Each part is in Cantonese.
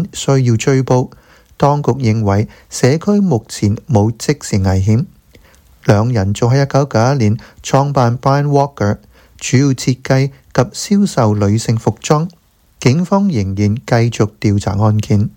需要追捕。當局認為社區目前冇即時危險。兩人仲喺1991年創辦 Brian Walker， 主要設計及銷售女性服裝。警方仍然繼續調查案件。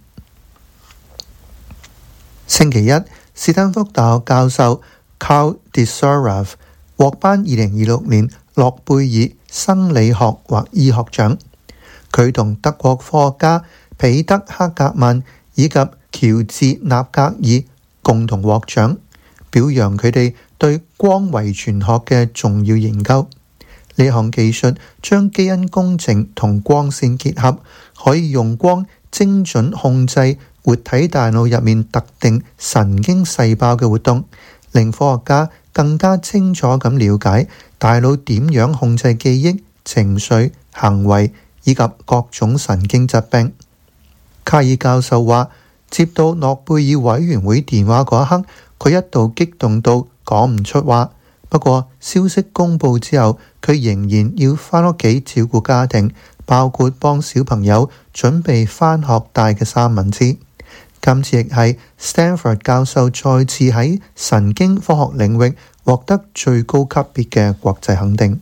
星期一，斯坦福大學教授 Karl Deisserow 獲頒2026年諾貝爾生理學或醫學獎。佢同德國科學家彼得克格曼以及喬治納格爾共同獲獎，表揚佢哋對光遺傳學嘅重要研究。呢項技術將基因工程同光線結合，可以用光精準控制活體大腦入面特定神經細胞嘅活動，令科學家更加清楚咁了解大腦點樣控制記憶、情緒、行為以及各種神經疾病。卡爾教授話，接到諾貝爾委員會電話嗰一刻，佢一度激動到講唔出話。不過消息公佈之後，佢仍然要返屋企照顧家庭，包括幫小朋友準備返學帶嘅三文治。今次亦係 Stanford 教授再次喺神經科學領域獲得最高級別嘅國際肯定。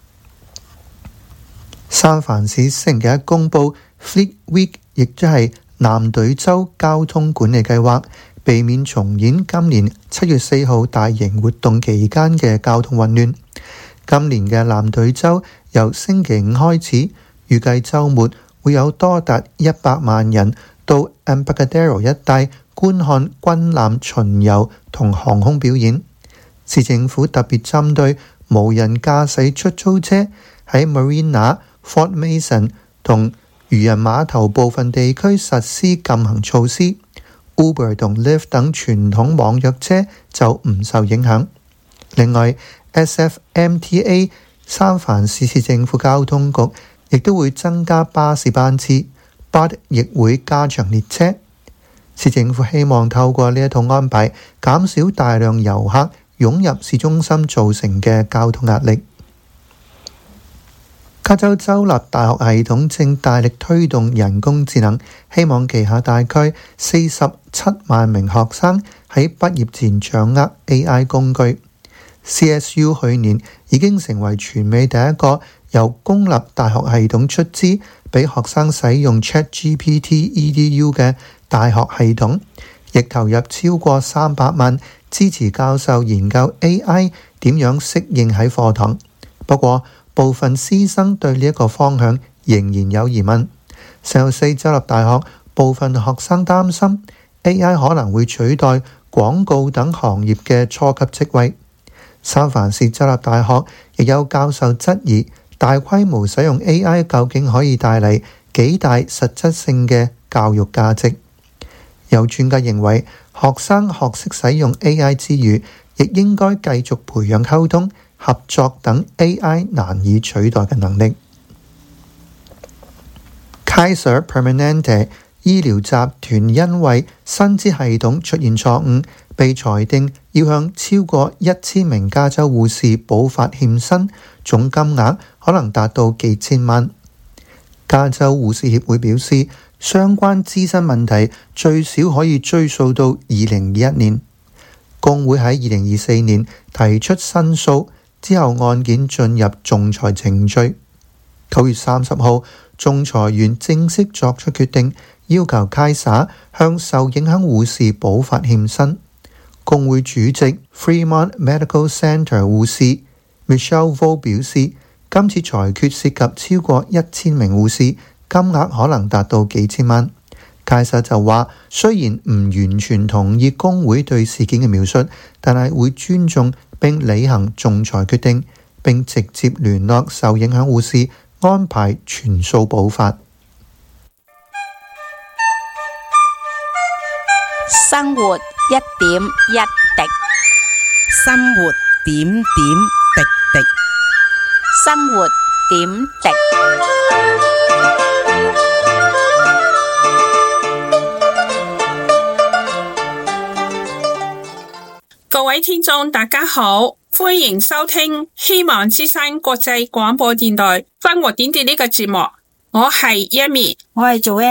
三藩市星期一公佈 Fleet Week， 亦即係藍隊周交通管理計劃，避免重演今年7月4號大型活動期間嘅交通混亂。今年嘅藍隊周由星期五開始，預計週末會有多達100萬人到 Embarcadero 一帶觀看軍艦巡遊同航空表演。市政府特別針對無人駕駛出租車喺 Marina、Fort Mason 同漁人碼頭部分地區實施禁行措施。Uber 同 Lyft 等傳統網約車就唔受影響。另外 SFMTA 三藩市市政府交通局亦都會增加巴士班次，BART 亦會加長列車。市政府希望透過呢一套安排，減少大量遊客湧入市中心造成嘅交通壓力。加州州立大學系統正大力推動人工智能，希望旗下大概47萬名學生喺畢業前掌握 AI 工具。CSU 去年已經成為全美第一個由公立大學系統出資俾學生使用 ChatGPT EDU 嘅大學系統，亦投入超過300萬支持教授研究 AI 點樣適應喺課堂。不過部分師生對呢一個方向仍然有疑問。聖荷西州立大學部分學生擔心 AI 可能會取代廣告等行業嘅初級職位。三藩市州立大學亦有教授質疑大規模使用 AI 究竟可以帶嚟幾大實質性嘅教育價值。有專家認為，學生學識使用 AI 之餘，亦應該繼續培養溝通、合作等 AI 難以取代嘅能力。Kaiser Permanente 醫療集團因為薪資系統出現錯誤，被裁定要向超過1000名加州護士補發欠薪，總金額可能達到幾千萬。加州護士協會表示，相關資薪問題最少可以追溯到2021年。工會喺2024年提出申訴，之後案件進入仲裁程序。9月30號，仲裁員正式作出決定，要求 Kaiser 向受影響護士補發欠薪。工會主席 Fremont Medical Center 護士 Michelle Vo 表示，今次裁決涉及超過1000名護士，金額可能達到幾千萬。Kaiser 就話，雖然唔完全同意工會對事件嘅描述，但係會尊重並履行仲裁決定，並直接聯絡受影響護士，安排全數補發。 生活一點一滴， 生活點點滴滴， 生活點滴。 各位聽眾大家好，歡迎收聽希望之聲國際廣播電台生活點滴呢個節目，我係 Yami， 我係 Joanne。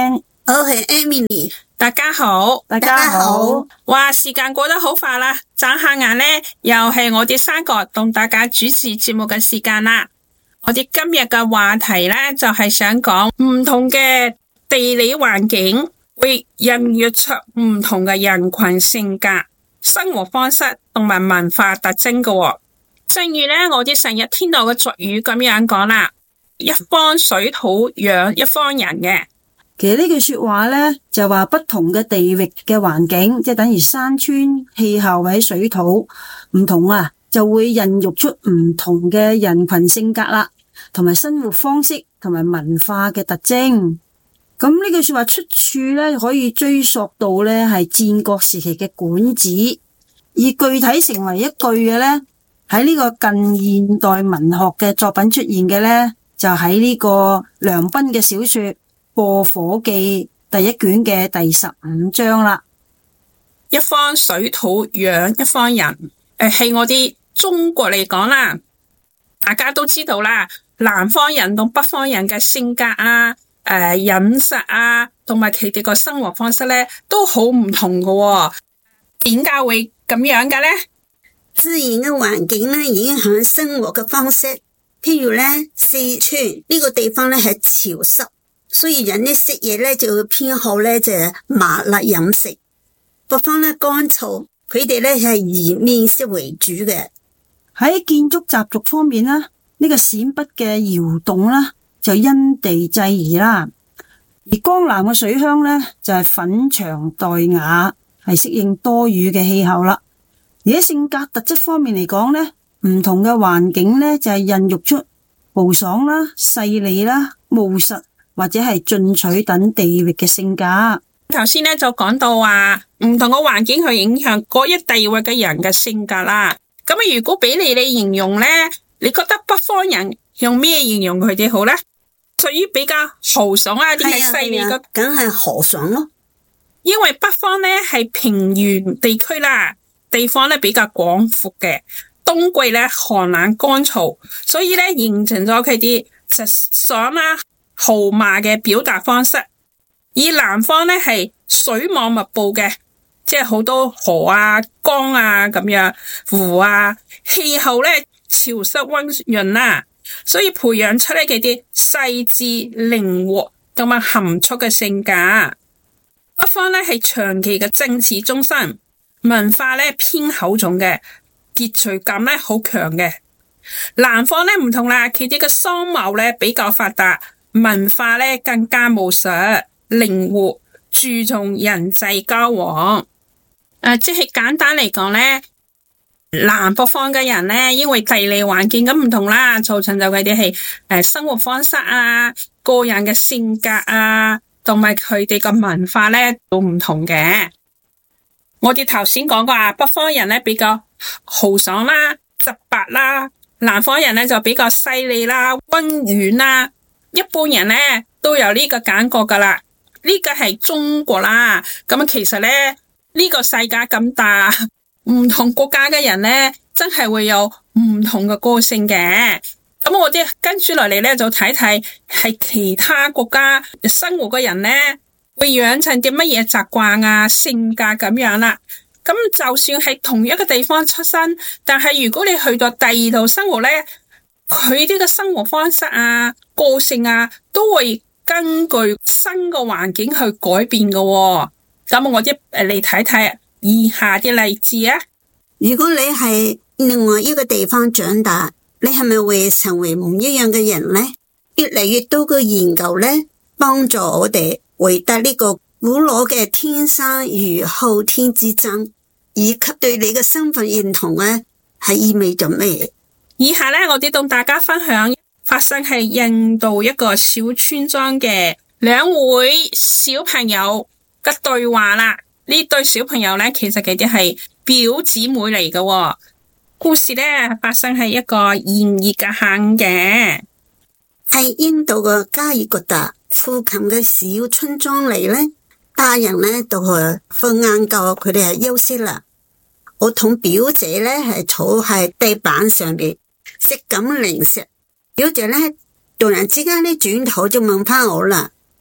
我係 Emily， 大家好， 大家好。 哇，時間過得好快啦，眨下眼呢，又係我哋三個同大家主持節目嘅時間啦。我哋今日嘅話題呢，就係想講唔同嘅地理環境會孕育出唔同嘅人群性格、生活方式同埋文化特徵嘅。正如呢，我哋成日聽到嘅俗語咁樣講啦，一方水土養一方人嘅。 其實呢句說話呢，就話不同嘅地域嘅環境，即係等於山川氣候或者水土唔同啊，就會孕育出唔同嘅人群性格啦，同埋生活方式同埋文化嘅特徵。咁呢句說話出處呢，可以追溯到呢係戰國時期嘅管子，而具體成為一句嘅呢，喺呢個近現代文學嘅作品出現嘅呢，就喺呢個梁斌嘅小說《播火記》第一卷嘅第15章啦。 一方水土養一方人，係我哋中國嚟講啦，大家都知道啦，南方人同北方人嘅性格啊、飲食啊，同埋佢哋個生活方式咧，都好唔同㗎。點解會咁樣嘅咧？ 自然嘅環境咧，影響生活嘅方式。譬如咧，四川呢個地方咧係潮濕，所以人咧食嘢咧就會偏好咧就係麻辣飲食。北方咧乾燥，佢哋咧係以麵食為主嘅。 喺建築習俗方面啦，呢個陝北嘅窯洞啦就因地制宜啦，而江南嘅水鄉咧就係粉牆黛瓦，係適應多雨嘅氣候啦。而喺性格特質方面嚟講咧，唔同嘅環境咧就係孕育出豪爽啦、勢利啦、務實或者係進取等地域嘅性格。 頭先咧就講到話唔同嘅環境去影響嗰一地域嘅人嘅性格啦。咁如果俾你形容咧，你覺得北方人用咩形容佢哋好咧？屬於比較豪爽啊，定係勢利嘅？ 梗係豪爽咯。 因為北方咧係平原地區啦，地方咧比較廣闊嘅，冬季咧寒冷乾燥，所以咧形成咗佢啲直爽啦、豪邁嘅表達方式。而南方咧係水網密布嘅，即係好多河啊、江啊咁樣，湖啊，氣候咧潮濕溫潤啦，所以培養出咧佢啲細緻、靈活同埋含蓄嘅性格。北方咧係長期嘅政治中心，文化咧偏厚重嘅，秩序感咧好強嘅。南方咧唔同啦，佢哋嘅商貿咧比較發達，文化咧更加務實、靈活，注重人際交往。即係簡單嚟講咧，南北方嘅人咧，因為地理環境咁唔同啦，造成就佢哋係生活方式啊、個人嘅性格啊，同埋佢哋嘅文化咧都唔同嘅。我哋頭先講過啊，北方人咧比較豪爽啦、直白啦，南方人咧就比較犀利啦、溫軟啦。一般人咧都有呢個感覺噶啦。呢個係中國啦，咁其實咧呢個世界咁大，唔同國家嘅人咧真係會有唔同嘅個性嘅。咁我哋跟住落嚟咧就睇睇係其他國家生活嘅人咧會養成啲乜嘢習慣啊、性格咁樣啦。咁就算係同一個地方出生，但係如果你去到第二度生活咧，佢哋嘅生活方式啊、個性啊都會根據新嘅環境去改變嘅。咁我哋嚟睇睇以下啲例子啊。 如果你係另外一個地方長大，你係咪會成為唔一樣嘅人呢？越嚟越多嘅研究呢，幫助我哋回答呢個古老嘅天生與後天之爭，以及對你嘅身份認同呢係意味着咩？ 以下呢，我哋同大家分享發生喺印度一個小村莊嘅兩位小朋友嘅對話啦。呢對小朋友呢，其實佢哋係表姊妹嚟嘅。故事呢，發生喺一個炎熱嘅下午嘅， 喺印度嘅加爾各答附近嘅小村莊嚟呢，大人呢都係瞓晏覺，佢哋係休息啦。我同表姐呢係坐喺地板上面食緊零食，表姐呢突然之間呢轉頭就問翻我啦：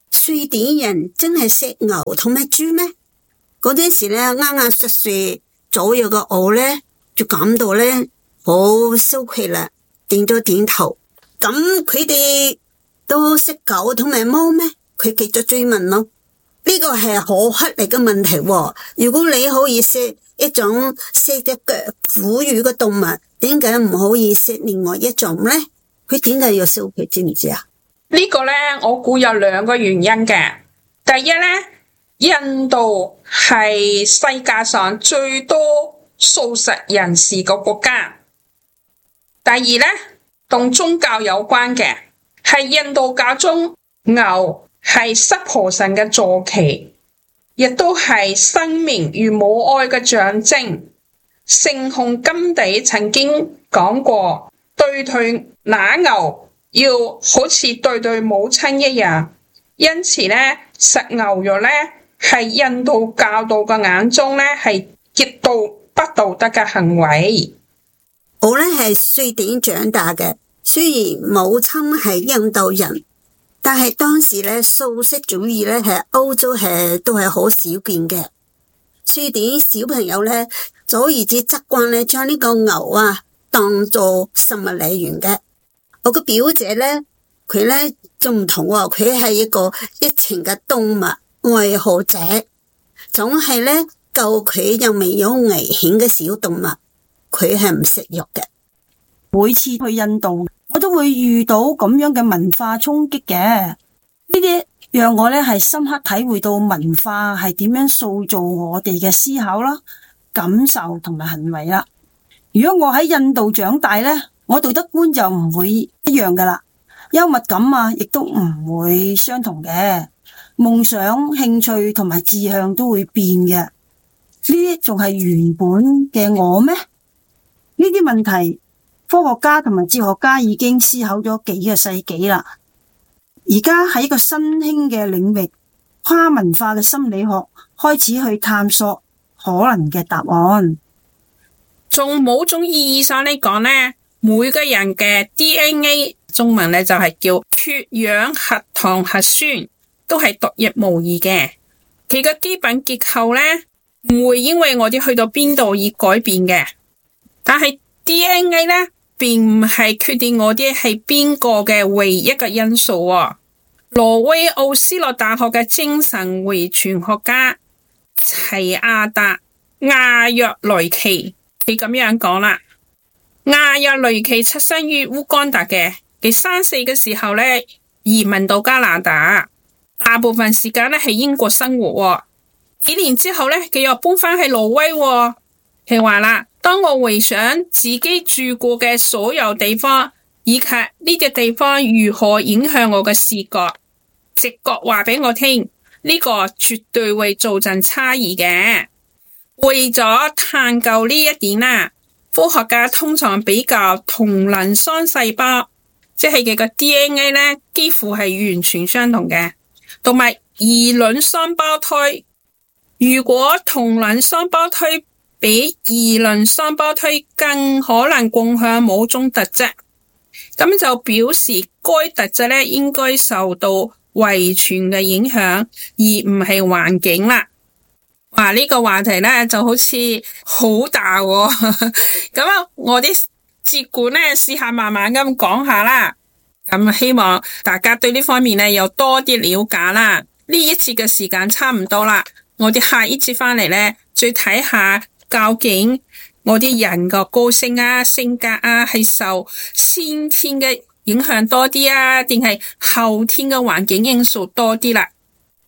瑞典人真係食牛同埋豬咩？嗰陣時咧，啱啱10歲左右嘅我咧，就感到咧好羞愧啦，點咗點頭。咁佢哋都食狗同埋貓咩？佢繼續追問咯。呢個係好刻力嘅問題喎。如果你可以食一種4隻腳哺乳嘅動物，點解唔可以食另外一種呢？佢點解要收佢？知唔知啊？ 呢個呢，我估有2個原因嘅。第一呢，印度係世界上最多素食人士嘅國家。第二呢，同宗教有關嘅，係印度教中牛係濕婆神嘅坐騎，亦都係生命與母愛嘅象徵。聖雄甘地曾經講過，對待奶牛要好似對待母親一樣。因此呢，食牛肉呢係印度教導嘅眼中呢係極度不道德嘅行為。 我呢係瑞典長大嘅，雖然母親係印度人，但係當時呢素食主義呢係歐洲都係好少見嘅。瑞典小朋友呢，早已經習慣呢將呢個牛啊當做食物來源嘅。我個表姐呢，佢呢就唔同喎，佢係一個熱情嘅動物愛好者，總係呢救佢又未有危險嘅小動物，佢係唔食肉嘅。 每次去印度，我都會遇到咁樣嘅文化衝擊嘅，呢啲讓我呢係深刻體會到文化係點樣塑造我哋嘅思考啦、感受同埋行為啦。如果我喺印度長大呢，我道德觀就唔會一樣噶啦，幽默感啊，亦都唔會相同嘅，夢想、興趣同埋志向都會變嘅。呢啲仲係原本嘅我咩？呢啲問題，科學家同埋哲學家已經思考咗幾個世紀啦。而家喺一個新興嘅領域，跨文化嘅心理學開始去探索可能嘅答案。 從某種意義上嚟講呢，每個人嘅 DNA 中文呢就係叫血氧核糖核酸，都係獨一無二嘅。佢嘅基本結構呢，唔會因為我哋去到邊度而改變嘅。但係 DNA 呢，並唔係決定我哋係邊個嘅唯一嘅因素喎。挪威奧斯洛大學嘅精神遺傳學家齊亞達亞約雷奇，佢咁樣講啦。亞約雷奇出生於烏干達嘅，佢3歲嘅時候呢，移民到加拿大，大部分時間呢喺英國生活喎。幾年之後呢，佢又搬返去挪威喎。佢話啦，當我回想自己住過嘅所有地方，以及呢隻地方如何影響我嘅視覺，直覺話俾我聽，呢個絕對會造成差異嘅。為咗探究呢一點啦，科學家通常比較同卵雙細胞，即係佢個 DNA 呢幾乎係完全相同嘅，同埋異卵雙胞胎。如果同卵雙胞胎比異卵雙胞胎更可能共享某種特質，咁就表示該特質呢應該受到遺傳嘅影響，而唔係環境啦。哇！呢個話題呢就好似好大喎。咁啊，我啲節管呢試下慢慢咁講下啦。咁希望大家對呢方面呢有多啲了解啦。呢一節嘅時間差唔多啦，我哋下一節翻嚟呢，再睇下究竟我啲人個個性啊、性格啊係受先天嘅影響多啲啊，定係後天嘅環境因素多啲啦。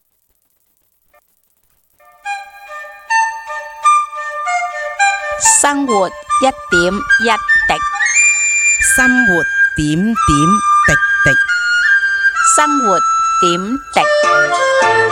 生活一點一滴， 生活點點滴滴， 生活點滴。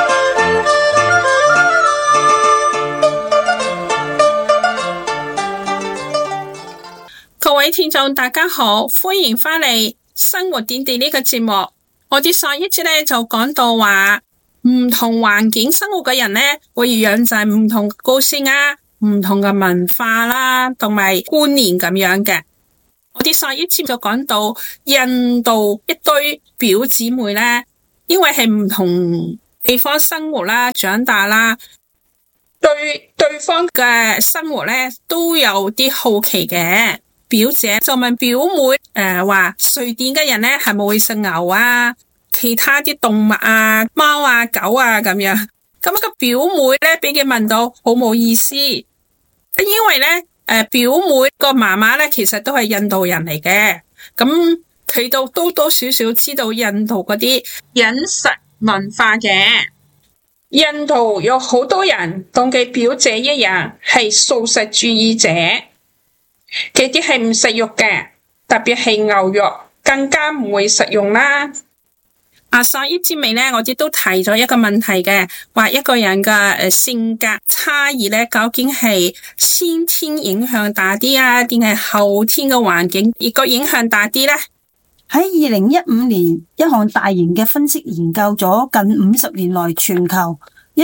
各位聽眾大家好，歡迎返嚟生活點滴呢個節目。我哋上一節呢就講到話，唔同環境生活嘅人呢會養成唔同個性啊，唔同嘅文化啦，同埋觀念咁樣嘅。我哋上一節就講到印度一堆表姊妹呢， 因為係唔同地方生活啦、長大啦，對對方嘅生活咧都有啲好奇嘅。表姐就問表妹話瑞典嘅人咧係咪會食牛啊、其他啲動物啊、貓啊、狗啊咁樣。咁個表妹咧俾佢問到好冇意思，因為咧表妹個媽媽咧其實都係印度人嚟嘅，咁佢都多多少少知道印度嗰啲飲食文化嘅。印度有好多人同佢表姐一樣係素食主義者，佢啲係唔食肉嘅，特別係牛肉更加唔會食用啦。上一節尾咧，我哋都提咗一個問題嘅，話一個人嘅性格差異咧，究竟係先天影響大啲啊，定係後天嘅環境而個影響大啲咧？ 喺2015年，一項大型嘅分析研究咗近50年來全球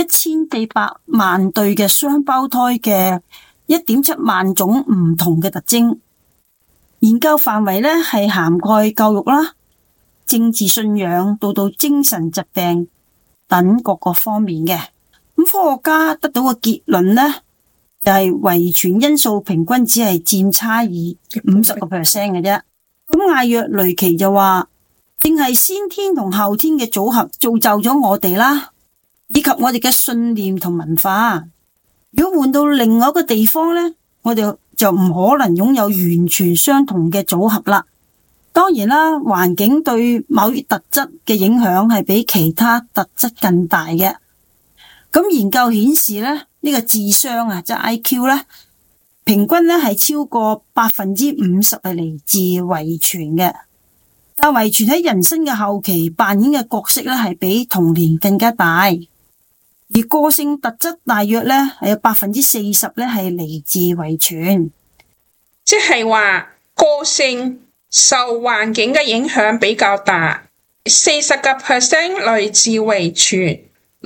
1400萬對嘅雙胞胎嘅1.7萬種唔同嘅特徵。研究範圍咧係涵蓋教育啦、政治信仰到精神疾病等各個方面嘅。咁科學家得到嘅結論呢，就係遺傳因素平均只係佔差異50% 嘅啫。咁艾約雷奇就話，正係先天同後天嘅組合造就咗我哋啦，以及我哋嘅信念同文化。如果換到另外一個地方呢，我哋就唔可能擁有完全相同嘅組合啦。當然啦，環境對某啲特質嘅影響係比其他特質更大嘅。咁研究顯示呢，呢個智商啊，即係 IQ 呢，平均呢係超過50%係嚟自遺傳嘅。但遺傳喺人生嘅後期扮演嘅角色呢，係比童年更加大。而個性特質大約呢係有40%呢係嚟自遺傳， 即係話個性受環境嘅影響比較大，40% 來自遺傳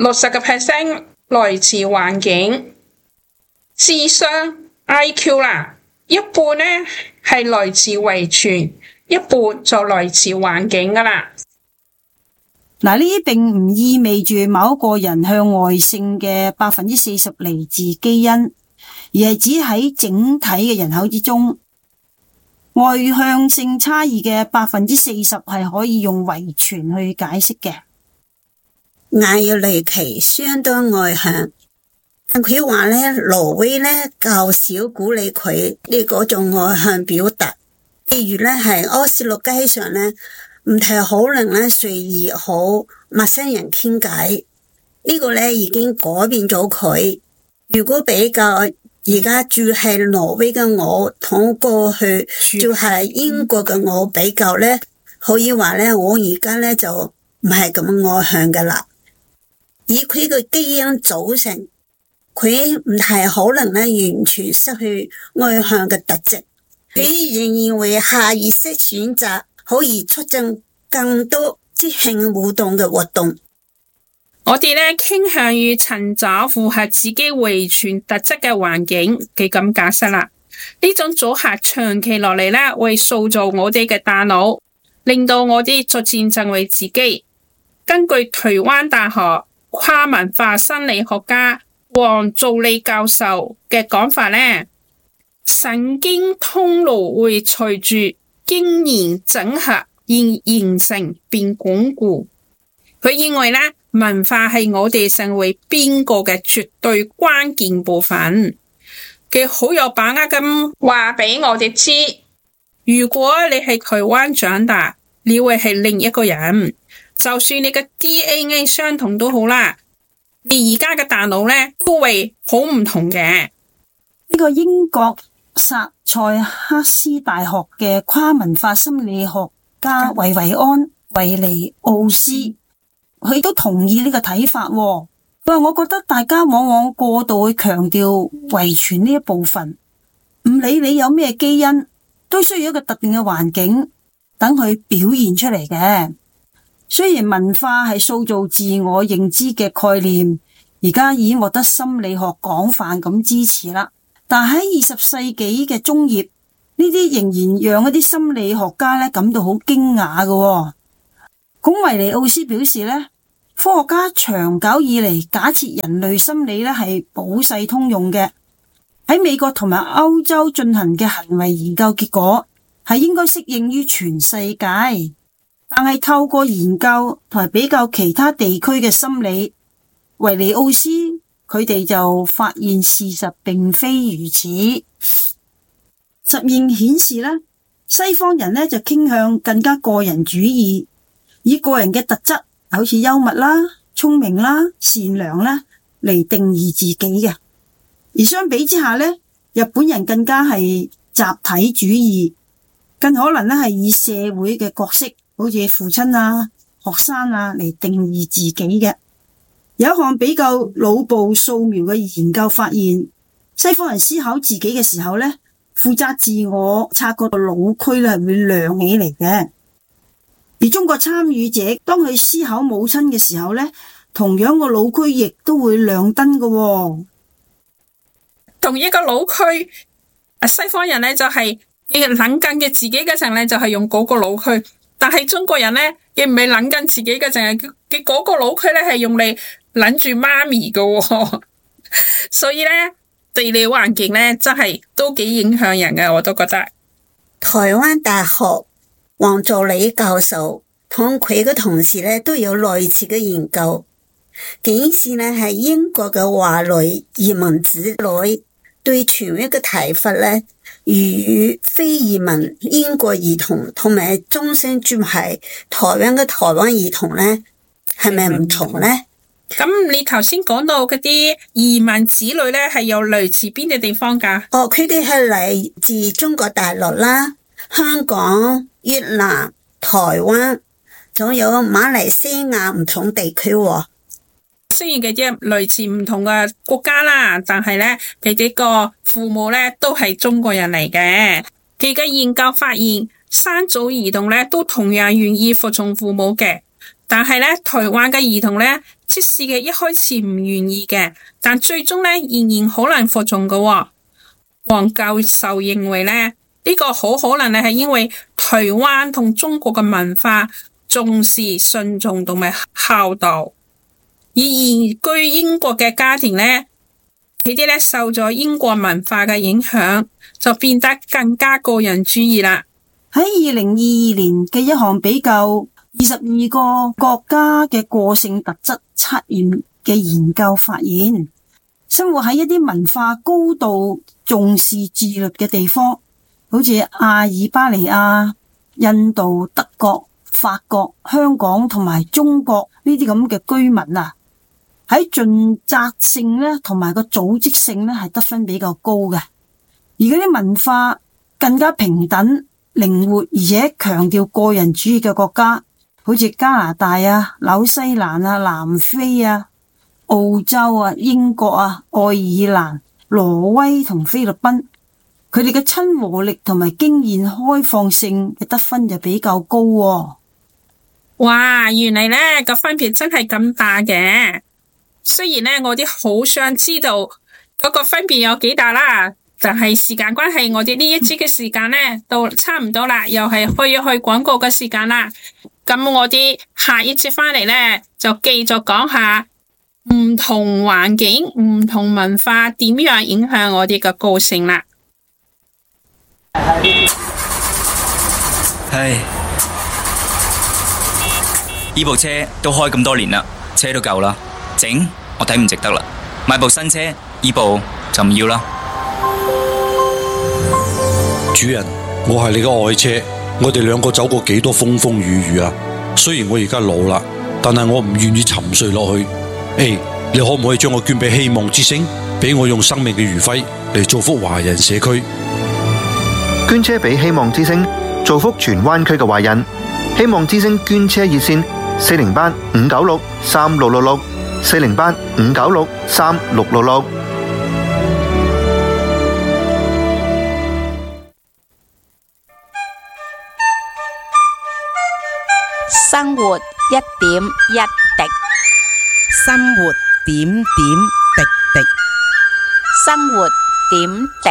，60% 來自環境。智商 IQ 啦，一半呢係來自遺傳，一半就來自環境噶啦。 嗱，呢啲並唔意味住某一個人向外性嘅40%嚟自基因，而係指喺整體嘅人口之中，外向性差異嘅40%係可以用遺傳去解釋嘅。 艾約雷奇相當外向，但佢話咧，挪威咧較少鼓勵佢呢嗰種外向表達，譬如咧係奧斯陸街上咧，唔太可能咧隨意好陌生人傾偈，呢個咧已經改變咗佢。如果比較而家住喺挪威嘅我同過去住喺英國嘅我比較咧，可以話咧我而家咧就唔係咁外向噶啦。以佢嘅基因組成，佢唔太可能咧完全失去外向嘅特質，佢仍然會下意識選擇可以促進更多即興互動嘅活動。 我哋咧傾向於尋找符合自己遺傳特質嘅環境嘅咁解釋啦。呢種組合長期落嚟咧，會塑造我哋嘅大腦，令到我哋逐漸成為自己。根據台灣大學跨文化心理學家黃祖利教授嘅講法咧，神經通路會隨住經驗整合而形成並鞏固。佢認為咧，文化係我哋成為邊個嘅絕對關鍵部分。佢好有把握咁話俾我哋知，如果你喺台灣長大，你會係另一個人。就算你嘅 DNA 相同都好啦，你而家嘅大腦咧都會好唔同嘅。 呢個英國薩塞克斯大學嘅跨文化心理學家維維安維尼奧斯，佢都同意呢個睇法。佢話我覺得大家往往過度去強調遺傳呢一部分，唔理你有咩基因，都需要一個特定嘅環境等佢表現出嚟嘅。雖然文化係塑造自我認知嘅概念，而家已經獲得心理學廣泛咁支持啦，但喺20世紀嘅中葉，呢啲仍然讓一啲心理學家咧感到好驚訝嘅。 咁維尼奧斯表示呢，科學家長久以嚟假設人類心理呢係普世通用嘅，喺美國同埋歐洲進行嘅行為研究結果係應該適應於全世界，但係透過研究同埋比較其他地區嘅心理，維尼奧斯佢哋就發現事實並非如此。實驗顯示呢，西方人呢就傾向更加個人主義，以個人嘅特質，好似幽默啦、聰明啦、善良啦嚟定義自己嘅。而相比之下呢，日本人更加係集體主義，更可能呢係以社會嘅角色，好似父親啊、學生啊嚟定義自己嘅。有一項比較腦部掃描嘅研究發現，西方人思考自己嘅時候呢，負責自我察覺嘅腦區咧係會亮起嚟嘅。而中國參與者當佢思考母親嘅時候呢，同樣個腦區亦都會亮燈嘅喎。 同一個腦區，西方人呢就係諗緊嘅自己嘅陣呢，就係用嗰個腦區，但係中國人呢，亦唔係諗緊自己嘅陣，嘅嗰個腦區呢係用嚟諗住媽咪嘅喎。所以呢，地理環境呢真係都幾影響人嘅，我都覺得。 台灣大學黃助理教授同佢嘅同事呢都有類似嘅研究，顯示呢係英國嘅華裔移民子女對權益嘅睇法呢，與非移民英國兒童同埋終身住喺台灣嘅台灣兒童呢，係咪唔同呢？ 咁你頭先講到嗰啲移民子女呢，係有嚟自邊啲地方㗎？ 佢哋係嚟自中國大陸啦、香港、越南、台灣，仲有馬來西亞唔同地區喎。 雖然嘅啫來自唔同嘅國家啦，但係呢，佢哋個父母呢都係中國人嚟嘅。佢嘅研究發現，三組兒童呢都同樣願意服從父母嘅，但係呢，台灣嘅兒童呢，即使嘅一開始唔願意嘅，但最終呢仍然好難服從嘅喎。黃教授認為呢，呢個好可能係因為台灣同中國嘅文化重視順從同埋孝道。而移居英國嘅家庭呢，佢哋呢受咗英國文化嘅影響，就變得更加個人主義啦。 喺2022年嘅一項比較22個國家嘅個性特質測驗嘅研究發現，生活喺一啲文化高度重視自律嘅地方，好似阿爾巴尼亞、印度、德國、法國、香港同埋中國呢啲咁嘅居民啊，喺盡責性咧同埋個組織性咧係得分比較高嘅。而嗰啲文化更加平等、靈活而且強調個人主義嘅國家，好似加拿大啊、紐西蘭啊、南非啊、澳洲啊、英國啊、愛爾蘭、挪威同菲律賓，佢哋嘅親和力同埋經驗開放性嘅得分就比較高喎。 哇，原來呢個分別真係咁大嘅。雖然呢，我哋好想知道嗰個分別有幾大啦，但係時間關係，我哋呢一節嘅時間呢都差唔多啦，又係去廣告嘅時間啦。咁我哋下一節翻嚟呢，就繼續講下唔同環境、唔同文化點樣影響我哋嘅個性啦。 唉，呢部車都開咁多年啦，車都舊啦，整我睇唔值得啦，買部新車，呢部就唔要啦。 主人，我係你嘅愛車，我哋兩個走過幾多風風雨雨啊！雖然我而家老啦，但係我唔願意沉睡落去。你可唔可以將我捐俾希望之星，俾我用生命嘅餘暉嚟造福華人社區？ 捐車俾希望之星，造福荃灣區嘅華人。希望之星捐車熱線40班5963666 40班5963666。 生活一點一滴， 生活點點滴滴， 生活點滴。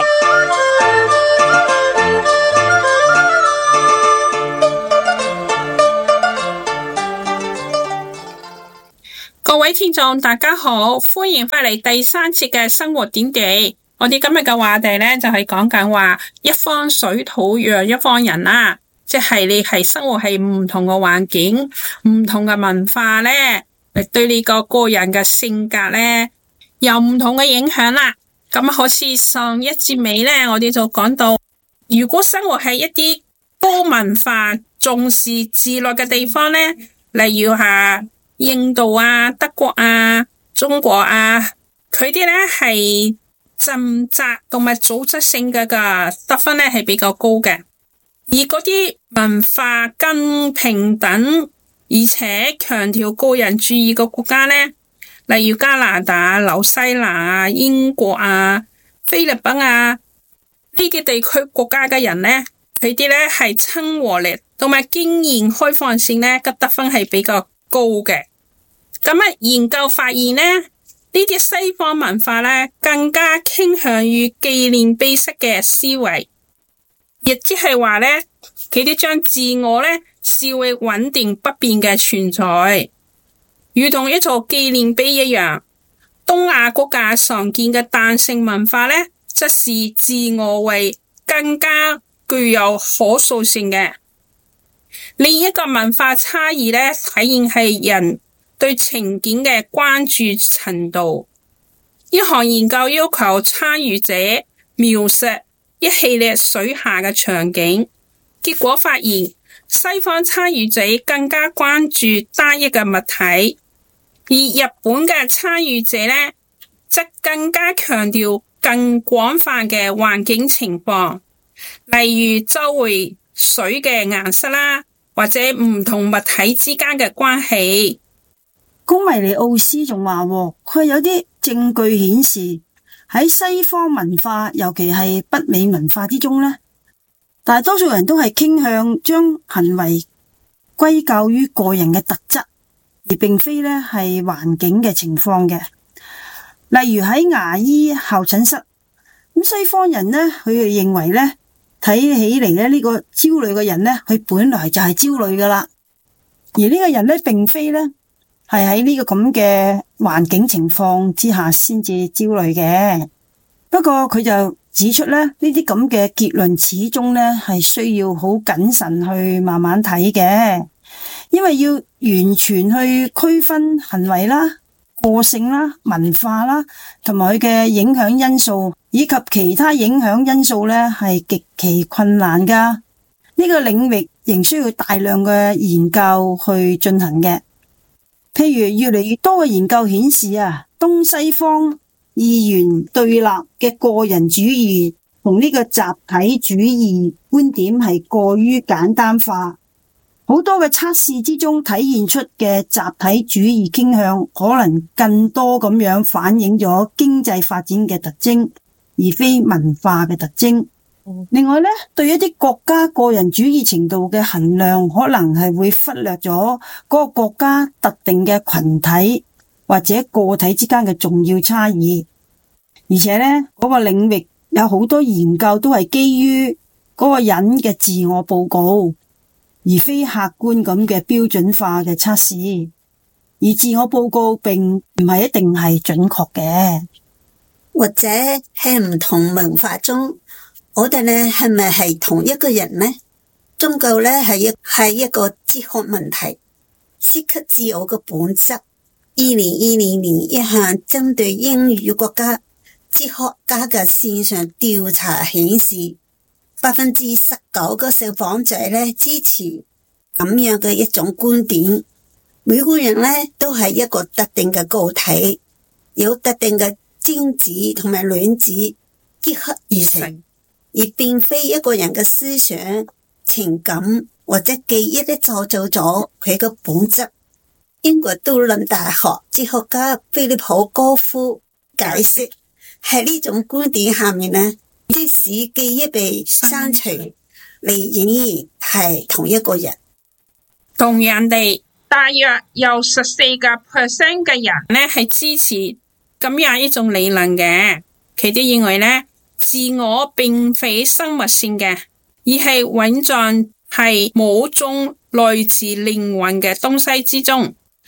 各位聽眾大家好，歡迎翻嚟第3節嘅生活點滴。我哋今日嘅話題呢，就係講緊話一方水土養一方人啦，即係你係生活喺唔同嘅環境、唔同嘅文化呢，對你個人嘅性格呢，有唔同嘅影響啦。咁好似上一節尾呢，我哋就講到，如果生活喺一啲高文化、重視自律嘅地方呢，例如印度啊、德國啊、中國啊，佢啲呢係盡責同埋組織性嘅得分呢係比較高嘅。而嗰啲文化更平等而且強調個人主義嘅國家呢，例如加拿大、紐西蘭啊、英國啊、菲律賓啊呢啲地區國家嘅人呢，佢啲呢係親和力同埋經驗開放性呢嘅得分係比較高嘅。咁研究發現呢，呢啲西方文化呢更加傾向於紀念碑式嘅思維，亦即係話呢，佢哋將自我呢視為穩定不變嘅存在，如同一座紀念碑一樣。東亞國家常見嘅彈性文化呢，則視自我為更加具有可塑性嘅。另一個文化差異呢，體現係人對情景嘅關注程度。一項研究要求參與者描述一系列水下嘅場景，結果發現西方參與者更加關注單一嘅物體，而日本嘅參與者呢，則更加強調更廣泛嘅環境情況，例如周圍水嘅顏色啦，或者唔同物體之間嘅關係。 公迷尼奧斯仲話，佢有啲證據顯示喺西方文化，尤其係北美文化之中呢，大多數人都係傾向將行為歸咎於個人嘅特質，而並非呢係環境嘅情況嘅。例如喺牙醫候診室，咁西方人呢，佢哋認為呢，睇起嚟呢，呢個焦慮嘅人呢，佢本來就係焦慮噶啦，而呢個人呢，並非呢係喺呢個咁嘅環境情況之下先至焦慮嘅。不過佢就指出咧，呢啲咁嘅結論始終咧係需要好謹慎去慢慢睇嘅，因為要完全去區分行為啦、個性啦、文化啦，同埋佢嘅影響因素以及其他影響因素咧，係極其困難噶。呢個領域仍需要大量嘅研究去進行嘅。譬如越嚟越多嘅研究顯示東西方二元對立嘅個人主義同呢個集體主義觀點係過於簡單化。好多嘅測試之中體現出嘅集體主義傾向，可能更多咁樣反映咗經濟發展嘅特徵，而非文化嘅特徵。另外呢，對一啲國家個人主義程度嘅衡量，可能係會忽略咗嗰個國家特定嘅群體或者個體之間嘅重要差異。而且呢，嗰個領域有好多研究都係基於嗰個人嘅自我報告，而非客觀咁嘅標準化嘅測試。而自我報告並唔係一定係準確嘅， 或者喺唔同文化中，我哋呢係咪係同一個人呢？終究呢係一個哲學問題，涉及自我嘅本質。2020年一項針對英語國家哲學家嘅線上調查顯示，19%嘅受訪者呢支持咁樣嘅一種觀點。每個人呢都係一個特定嘅個體，有特定嘅精子同埋卵子結合而成，而並非一個人嘅思想、情感或者記憶咧造就咗佢嘅本質。英國都倫大學哲學家菲利普戈夫解釋，喺呢種觀點下面呢，即使記憶被刪除，你仍然係同一個人。 同樣地，大約有14%嘅人呢係支持咁樣一種理論嘅。佢哋認為呢，自我並非生物性嘅，而係蘊藏係某種來自靈魂嘅東西之中。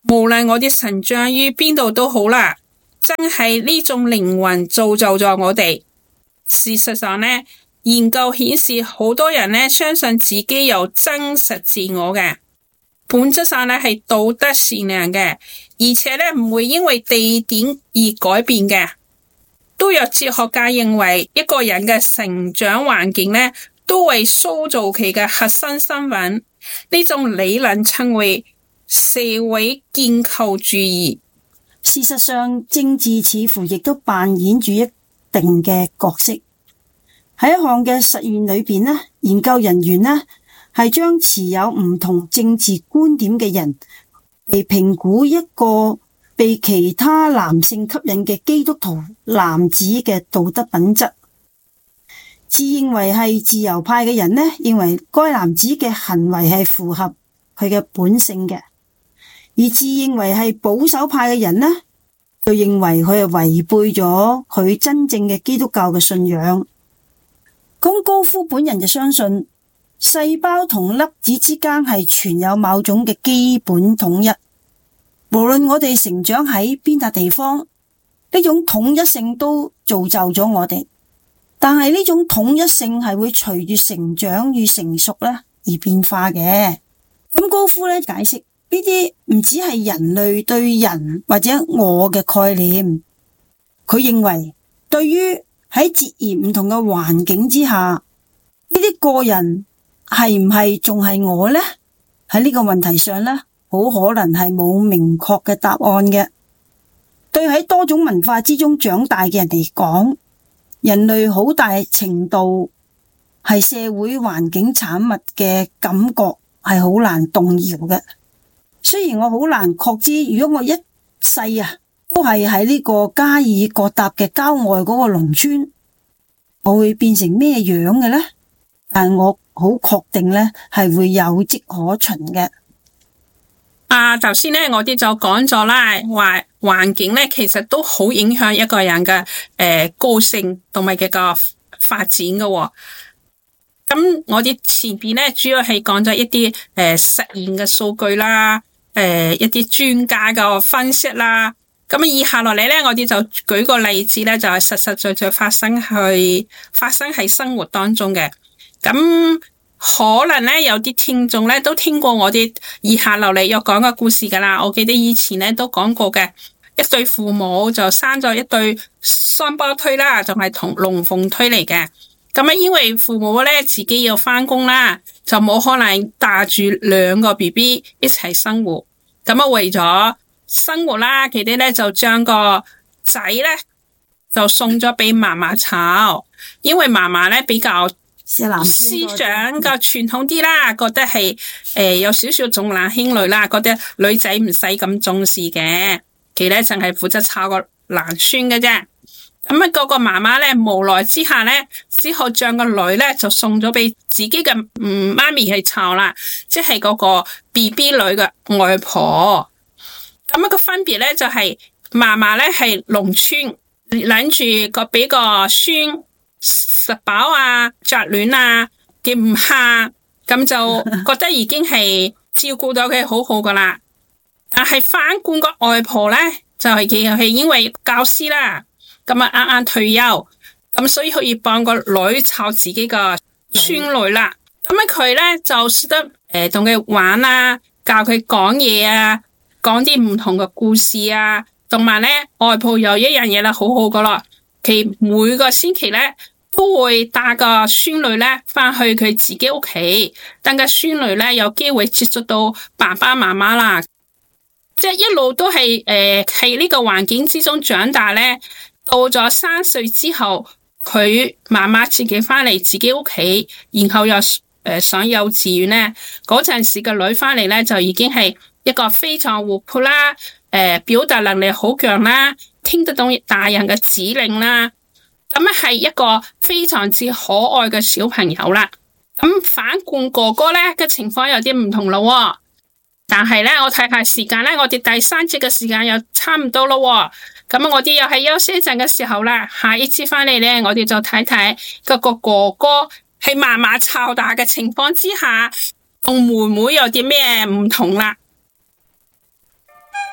無論我哋成長於邊度都好啦，真係呢種靈魂造就咗我哋。事實上呢，研究顯示好多人呢相信自己有真實自我嘅，本質上呢係道德善良嘅，而且呢唔會因為地點而改變嘅。都有哲學家認為一個人嘅成長環境呢都會塑造其嘅核心身份，呢種理論稱為社會建構主義。 事實上，政治似乎亦都扮演住一定嘅角色。喺一項嘅實驗裏邊呢，研究人員呢係將持有唔同政治觀點嘅人嚟評估一個被其他男性吸引嘅基督徒男子嘅道德品質。自認為係自由派嘅人呢，認為該男子嘅行為係符合佢嘅本性嘅；而自認為係保守派嘅人呢，就認為佢係違背咗佢真正嘅基督教嘅信仰。咁高夫本人就相信細胞同粒子之間係存有某種嘅基本統一，無論我哋成長喺邊笪地方，呢種統一性都造就咗我哋。但係呢種統一性係會隨住成長與成熟咧而變化嘅。咁高夫咧解釋呢啲唔只係人類對人或者我嘅概念，佢認為對於喺截然唔同嘅環境之下，呢啲個人係唔係仲係我呢？喺呢個問題上呢，好可能係冇明確嘅答案嘅。對喺多種文化之中長大嘅人嚟講，人類好大程度係社會環境產物嘅感覺係好難動搖嘅。雖然我好難確知，如果我一世都係喺呢個加爾各答嘅郊外嗰個農村，我會變成咩樣嘅呢？但我好確定呢係會有跡可循嘅。 頭先呢我哋就講咗啦，話環境呢其實都好影響一個人嘅個性同埋佢個發展嘅喎。咁我哋前邊呢主要係講咗一啲實驗嘅數據啦，一啲專家嘅分析啦。咁以下落嚟呢，我哋就舉個例子呢，就係實實在在發生喺生活當中嘅。咁可能呢，有啲聽眾呢都聽過我哋以下落嚟要講嘅故事噶啦。我記得以前呢都講過嘅，一對父母就生咗一對雙胞胎啦，就係同龍鳳胎嚟嘅。咁因為父母呢自己要返工啦，就冇可能帶住兩個 BB 一齊生活。咁為咗生活啦，佢哋呢就將個仔呢就送咗俾媽媽湊，因為媽媽呢比較思想嘅傳統啲啦，覺得係有少少重男輕女啦，覺得女仔唔使咁重視嘅，佢呢淨係負責湊個男孫嘅啫。咁嗰個媽媽呢無奈之下呢，只好將個女呢就送咗俾自己嘅媽咪去湊啦，即係嗰個 BB 女嘅外婆。咁個分別呢就係嫲嫲呢係農村，諗住個俾個孫食飽啊、着暖啊嘅唔下，咁就覺得已經係照顧到佢好好噶啦。但係反觀個外婆呢，就係佢係因為教師啦，咁啊啱啱退休，咁所以可以幫個女湊自己個孫女啦。咁佢呢就識得同佢玩啊，教佢講嘢啊，講啲唔同嘅故事啊，同埋呢外婆有一樣嘢啦，好好噶咯，佢每個星期呢都會帶個孫女呢返去佢自己屋企，等個孫女呢有機會接觸到爸爸媽媽啦，即係一路都係喺呢個環境之中長大呢。到咗3歲之後，佢媽媽自己返嚟自己屋企，然後又上幼稚園呢，嗰陣時個女返嚟呢，就已經係一個非常活潑啦，表達能力好強啦，聽得懂大人嘅指令啦，咁係一個非常之可愛嘅小朋友啦。咁反觀哥哥呢嘅情況有啲唔同咯，但係呢，我睇下時間呢，我哋第3節嘅時間又差唔多咯。咁我哋又係休息一陣嘅時候啦，下一次返嚟呢，我哋就睇睇嗰個哥哥喺嫲嫲湊大嘅情況之下，同妹妹有啲咩唔同啦。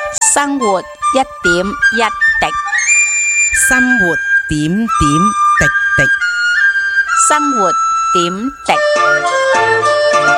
生活一點一滴， 生活點點滴滴。 生活點滴。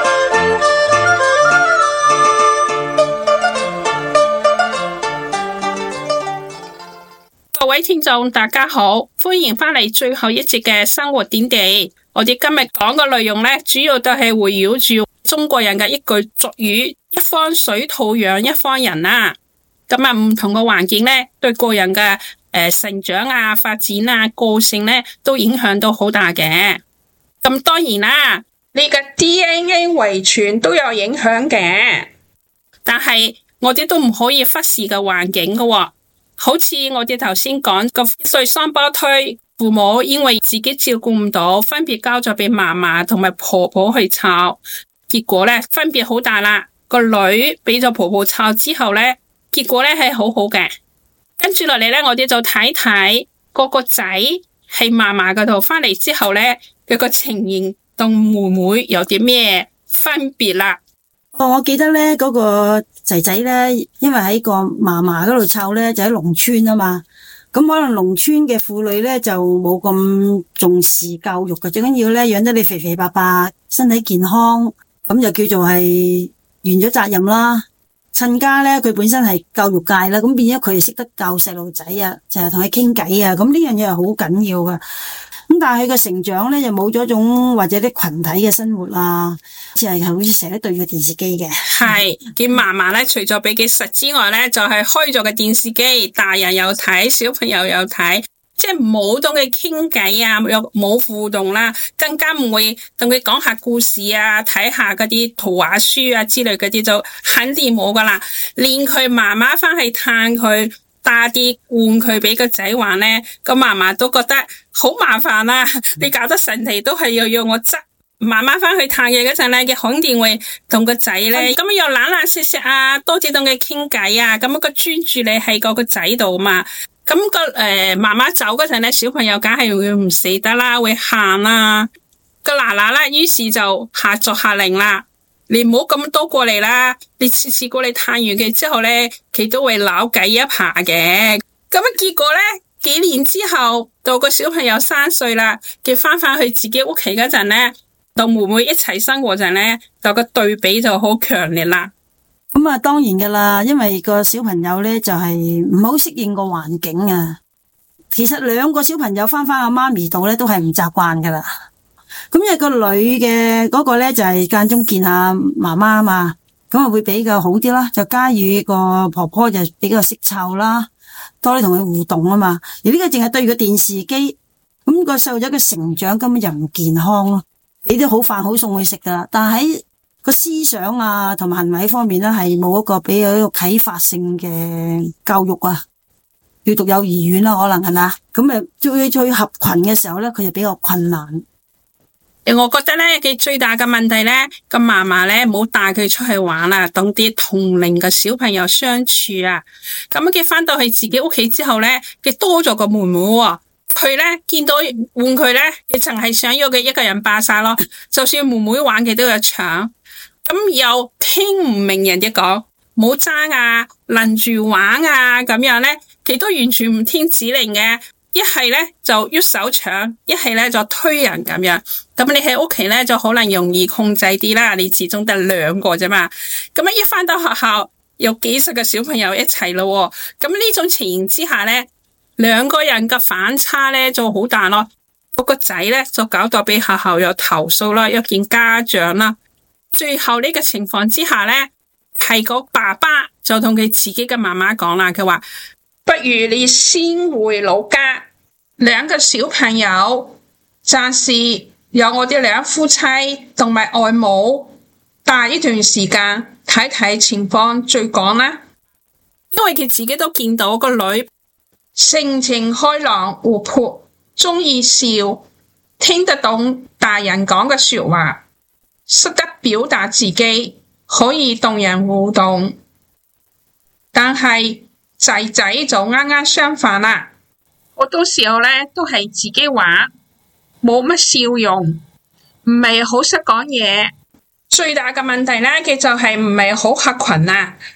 各位聽眾大家好，歡迎返嚟最後一節嘅生活點滴。我哋今日講嘅內容呢，主要都係圍繞住中國人嘅一句俗語：一方水土養一方人啊。咁啊，唔同嘅環境呢，對個人嘅成長啊、發展啊、個性呢，都影響到好大嘅。咁當然啦，你嘅 DNA 遺傳都有影響嘅，但係我哋都唔可以忽視嘅環境㗎喎。好似我哋頭先講個一歲雙胞胎，父母因為自己照顧唔到，分別交咗俾嫲嫲同埋婆婆去湊，結果咧分別好大啦。個女俾咗婆婆湊之後咧，結果咧係好好嘅。跟住落嚟咧，我哋就睇睇個仔喺嫲嫲嗰度翻嚟之後咧，佢個情形同妹妹有啲咩分別啦。 我記得咧嗰個仔仔咧，因為喺個嫲嫲嗰度湊咧，就喺農村啊嘛。咁可能農村嘅婦女咧就冇咁重視教育嘅，最緊要咧養得你肥肥白白，身體健康，咁就叫做係完咗責任啦。親家咧佢本身係教育界啦，咁變咗佢係識得教細路仔啊，成日同佢傾偈啊，咁呢樣嘢係好緊要噶。咁但係佢嘅成長咧，就冇咗種或者啲群體嘅生活啊，即係好似成日對住電視機嘅。 係，佢嫲嫲咧，除咗俾佢食之外咧，就係開咗個電視機，大人有睇，小朋友有睇，即係冇同佢傾偈啊，又冇互動啦，更加唔會同佢講下故事啊，睇下嗰啲圖畫書啊之類嗰啲，就肯定冇噶啦。連佢媽媽翻去探佢，打啲換佢俾個仔玩咧，個嫲嫲都覺得好麻煩啦。你搞得成地都係要我執。媽媽翻去探嘢嗰陣咧，佢肯定會同個仔咧，咁又懶懶錫錫啊，多啲同佢傾偈啊，咁個專注你喺個仔度嘛。咁媽媽走嗰陣咧，小朋友梗係會唔捨得啦，會喊啦。個嗱嗱啦，於是就下作下令啦，你唔好咁多過嚟啦。你次次過嚟探完佢之後咧，佢都會扭計一下嘅。咁結果咧，幾年之後到個小朋友3歲啦，佢翻去自己屋企嗰陣咧，同妹妹一齊生活陣咧，就個對比就好強烈啦。 咁啊，當然噶啦，因為個小朋友咧就係唔好適應個環境啊。其實兩個小朋友翻阿媽咪度咧都係唔習慣噶啦。咁因為個女嘅嗰個咧就係間中見下媽媽啊嘛，咁啊會比較好啲啦。就加與個婆婆就比較識湊啦，多啲同佢互動啊嘛。而呢個淨係對住個電視機，咁個細路仔嘅成長根本就唔健康咯。俾啲好飯好餸去食噶啦，但係喺個思想啊同埋行為方面咧係冇一個比較一個啟發性嘅教育啊。要讀幼兒園啦，可能係咪？咁啊，最合群嘅時候咧，佢就比較困難。 我覺得咧，佢最大嘅問題咧，個嫲嫲咧冇帶佢出去玩啦，同啲同齡嘅小朋友相處啊。咁佢翻到去自己屋企之後咧，佢多咗個妹妹喎。佢咧見到換佢咧，佢淨係想要佢一個人霸晒咯。就算妹妹玩嘅都有搶，咁又聽唔明人哋講，冇爭啊，輪住玩啊，咁樣咧，佢都完全唔聽指令嘅。一係咧就喐手搶，一係咧就推人咁樣。咁你喺屋企咧就可能容易控制啲啦，你始終得2個啫嘛。咁一翻到學校有幾十個小朋友一齊咯，咁呢種情形之下咧，2個人嘅反差咧就好大咯。嗰個仔咧就搞到俾學校有投訴啦，有見家長啦。最後呢個情況之下咧，係個爸爸就同佢自己嘅媽媽講啦，佢話不如你先回老家，2個小朋友暫時由我哋2夫妻同埋外母帶一段時間睇睇情況再講啦。因為佢自己都見到個女性情開朗活潑，中意笑，聽得懂大人講嘅說話，識得表達自己，可以同人互動。但係仔仔就啱啱相反啦，好多時候咧都係自己玩，冇乜笑容，唔係好識講嘢。最大嘅問題咧，佢就係唔係好合群啊。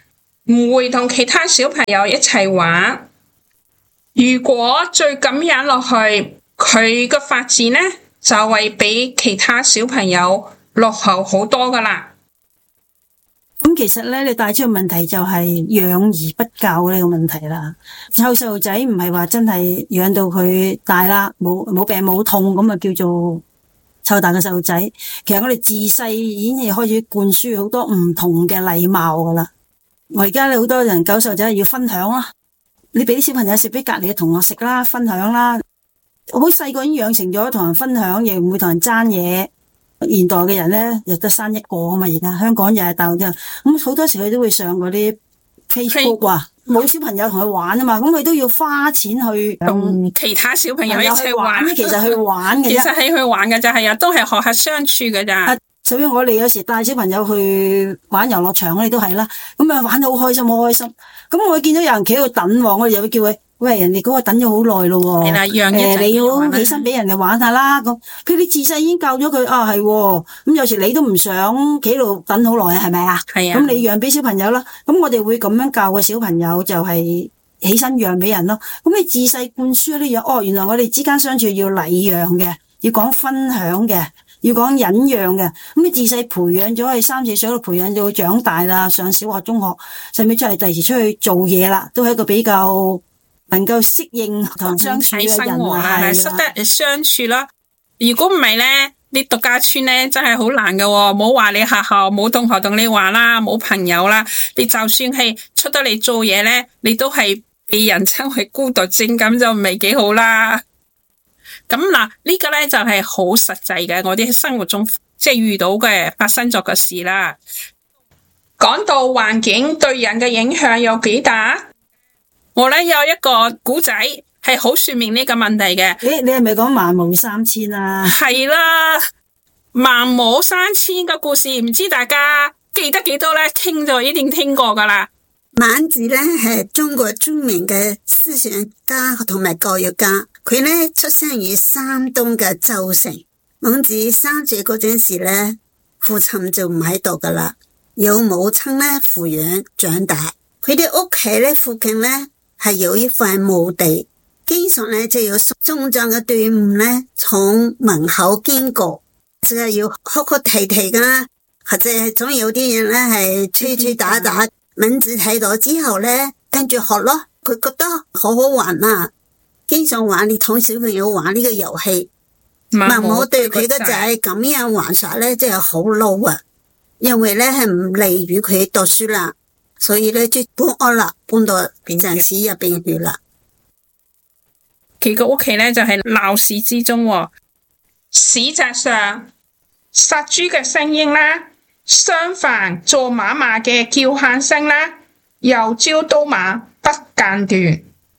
唔會同其他小朋友一齊玩。如果再咁樣落去，佢嘅發展呢就會比其他小朋友落後好多噶啦。 咁其實咧，你帶出個問題就係養而不教呢個問題啦。湊細路仔唔係話真係養到佢大啦，冇病冇痛咁啊，叫做湊大嘅細路仔。其實我哋自細已經係開始灌輸好多唔同嘅禮貌噶啦。我而家咧好多人教細路仔要分享啦，你俾啲小朋友食俾隔籬嘅同學食啦，分享啦。好細個已經養成咗同人分享，亦唔會同人爭嘢。現代嘅人咧，又得生一個啊嘛，而家香港又係大陸啫。咁好多時佢都會上嗰啲 Facebook 啊，冇小朋友同佢玩啊嘛，咁佢都要花錢去同其他小朋友一齊玩。 其實去玩嘅啫， 其實係去玩嘅就係啊，都係學下相處嘅咋。 所以我哋有時帶小朋友去玩遊樂場，我哋都係啦。咁啊玩得好開心，好開心。咁我見到有人企喺度等，我哋又會叫佢。喂，人哋嗰個等咗好耐咯， 係啦，讓你好起身俾人哋玩下啦。咁佢哋自細已經教咗佢啊，係咁有時你都唔想企喺度等好耐啊，係咪啊？係啊。咁你讓俾小朋友啦。咁我哋會咁樣教個小朋友，就係起身讓俾人咯。咁你自細灌輸呢樣，原來我哋之間相處要禮讓嘅，要講分享嘅，要講忍讓嘅。咁你自細培養咗，喺3、4歲度培養到佢長大啦，上小學、中學，甚至出嚟第時出去做嘢啦，都係一個比較能夠適應同相處嘅人啊， 識得相處啦。如果唔係咧，你獨家村咧真係好難㗎喎。冇話你學校冇同學同你玩啦，冇朋友啦，你就算係出得嚟做嘢咧，你都係被人稱為孤獨症，咁就唔係幾好啦。咁嗱，呢個咧就係好實際嘅，我哋喺生活中即係遇到嘅發生咗嘅事啦。講到環境對人嘅影響有幾大？我咧有一個古仔係好說明呢個問題嘅。 你係咪講萬無三千啊？ 係啦，萬無三千嘅故事，唔知大家記得幾多咧？聽咗一定聽過噶啦。 孟子咧係中國著名嘅思想家同埋教育家，佢咧出生於山東嘅周城。孟子3歲嗰陣時咧，父親就唔喺度噶啦，由母親咧撫養長大。佢哋屋企咧附近咧係有一塊墓地，經常咧就有送葬嘅隊伍咧從門口經過，就係要哭哭啼啼噶，或者係總有啲人咧係吹吹打打。孟子睇到之後咧，跟住學咯，佢覺得好好玩啊，經常玩，你同小朋友玩呢個遊戲。孟母對佢個仔咁樣玩耍咧，真係好嬲啊，因為咧係唔利於佢讀書啦。所以咧就搬屋啦，搬到城市入邊去啦。 佢個屋企咧就係鬧市之中，市集上殺豬嘅聲音啦，商販做買賣嘅叫喊聲啦，由朝到晚不間斷。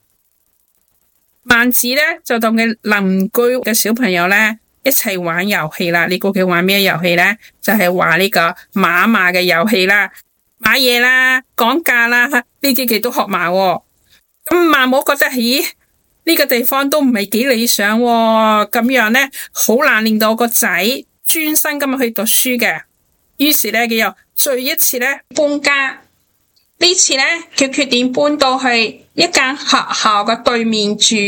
孟子咧就同佢鄰居嘅小朋友咧一齊玩遊戲啦。你估佢玩咩遊戲咧？就係玩呢個買賣嘅遊戲啦。買嘢啦，講價啦，呢啲佢都學埋。咁孟母覺得，咦，呢個地方都唔係幾理想，咁樣咧，好難令到個仔專心咁去讀書嘅。於是咧，佢又再一次咧搬家。呢次咧，佢決定搬到去一間學校嘅對面住。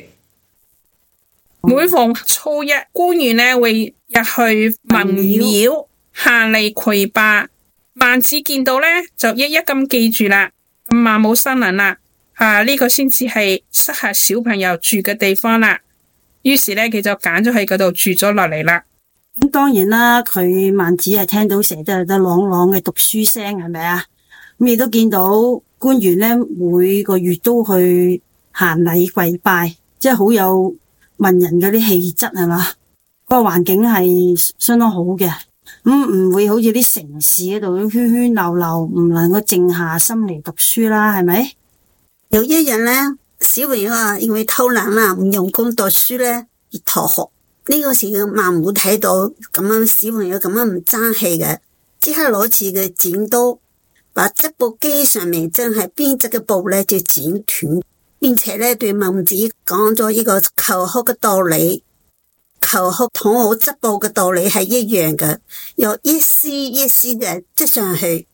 每逢初一，官員咧會入去文廟行嚟跪拜。孟子見到咧，就一一咁記住啦。咁孟母心諗啦，呢個先至係適合小朋友住嘅地方啦。於是咧，佢就揀咗喺嗰度住咗落嚟啦。 咁當然啦，佢孟子係聽到成日都係得朗朗嘅讀書聲，係咪啊？咁亦都見到官員咧每個月都去行禮跪拜，即係好有文人嗰啲氣質，係嘛？嗰個環境係相當好嘅。唔會好似啲城市嗰度喧喧鬧鬧，唔能夠靜下心嚟讀書啦，係咪？ 有一日咧，小朋友啊，因為偷懶啦，唔用功讀書咧，而逃學。呢個時嘅孟母睇到咁樣小朋友咁樣唔爭氣嘅，即刻攞住嘅剪刀，把織布機上面真係編織嘅布咧就剪斷，並且咧對孟子講咗一個求學嘅道理。求學同好織布嘅道理係一樣嘅，由一絲一絲嘅織上去。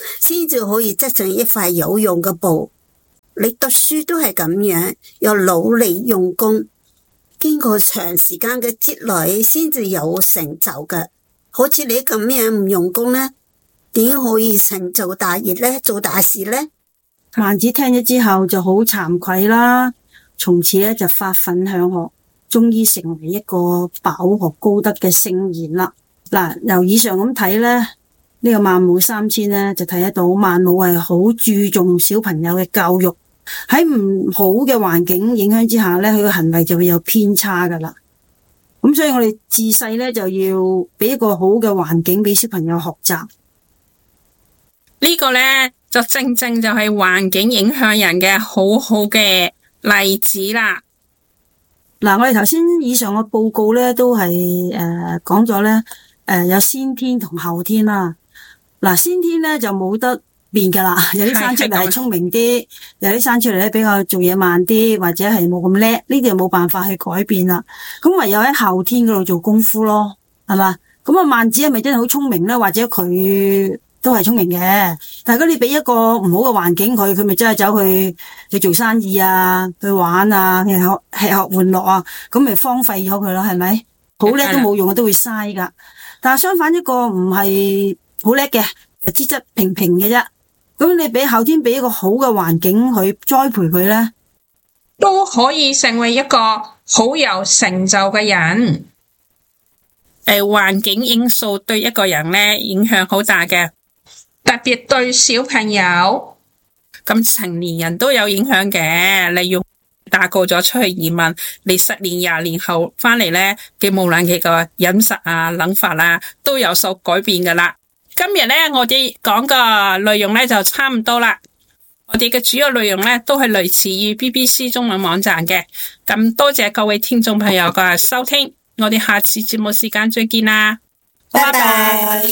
先至可以織成一塊有用嘅布。你讀書都係咁樣，要努力用功，經過長時間嘅積累先至有成就嘅。好似你咁樣唔用功呢，點可以成就大業呢？做大事呢？ 孟子聽咗之後就好慚愧啦，從此咧就發奮向學，終於成為一個飽學高德嘅聖賢啦。嗱，由以上咁睇咧，呢個孟母三遷咧就睇得到孟母係好注重小朋友嘅教育，喺唔好嘅環境影響之下咧，佢嘅行為就會有偏差噶啦。咁所以我哋自細咧就要俾一個好嘅環境俾小朋友學習。 呢個咧就正正就係環境影響人嘅好好嘅例子啦。 嗱，我哋頭先以上嘅報告咧都係講咗咧有先天同後天啦。嗱，先天咧就冇得變噶啦，有啲生出嚟係聰明啲，有啲生出嚟咧比較做嘢慢啲，或者係冇咁叻，呢啲就冇辦法去改變啦。咁唯有喺後天嗰度做功夫咯，係嘛？咁啊，孟子係咪真係好聰明咧？或者佢都係聰明嘅，但係如果你俾一個唔好嘅環境佢咪真係走去做生意啊，去玩啊，吃喝玩樂啊，咁咪荒廢咗佢咯，係咪？好叻都冇用，都會嘥噶。但係相反，一個唔係好叻嘅，資質平平嘅啫，咁你俾後天俾一個好嘅環境去栽培佢咧， 都可以成為一個好有成就嘅人。環境因素對一個人咧影響好大嘅。特別對小朋友，咁成年人都有影響嘅。例如大個咗出去移民，你10年20年後翻嚟咧嘅無論佢個飲食啊諗法啊都有所改變噶啦。今日咧我哋講嘅內容咧就差唔多啦。我哋嘅主要內容咧都係來自於 BBC 中文網站嘅。咁多謝各位聽眾朋友嘅收聽，我哋下次節目時間再見啦，拜拜。